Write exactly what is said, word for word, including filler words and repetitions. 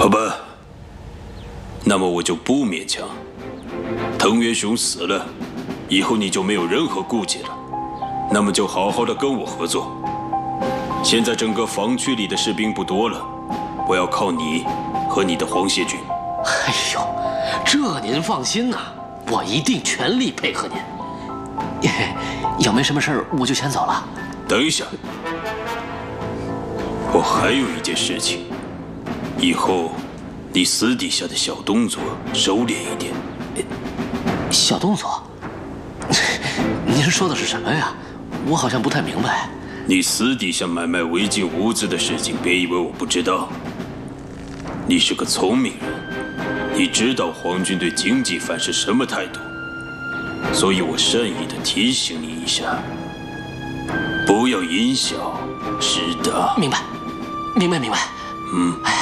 好吧，那么我就不勉强。藤原雄死了，以后你就没有任何顾忌了。那么就好好的跟我合作。现在整个防区里的士兵不多了，我要靠你和你的皇协军。 哎呦，这您放心呐、啊，我一定全力配合您。要没什么事儿，我就先走了。 等一下，我还有一件事情，以后你私底下的小动作收敛一点。 小动作？您说的是什么呀？我好像不太明白。 你私底下买卖违禁物资的事情，别以为我不知道。你是个聪明人，你知道皇军对经济犯是什么态度，所以我善意的提醒你一下，不要因小失大。 明白，明白，明白。 嗯。 哎。